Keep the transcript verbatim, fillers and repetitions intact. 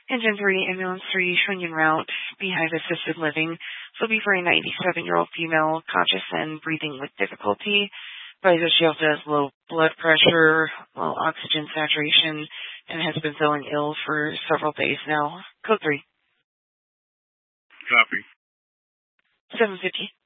Engine three, Ambulance three, showing en route, Beehive Assisted Living. So be for a ninety-seven-year-old female, conscious and breathing with difficulty. Advisor she also has low blood pressure, low oxygen saturation, and has been feeling ill for several days now. Code three. Copy. seven fifty.